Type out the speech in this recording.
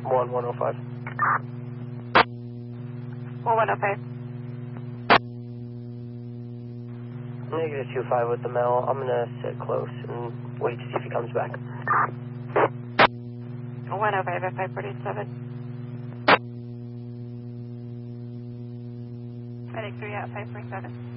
105. Well, 105. Negative 25 with the mail. I'm going to sit close and wait to see if he comes back. 105 at 547. Medic 3 at 547.